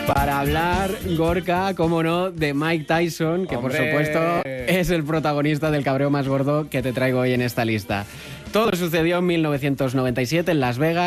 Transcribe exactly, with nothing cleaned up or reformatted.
Para hablar, Gorka, cómo no, de Mike Tyson, que ¡Hombre! por supuesto es el protagonista del cabreo más gordo que te traigo hoy en esta lista. Todo sucedió en mil novecientos noventa y siete en Las Vegas.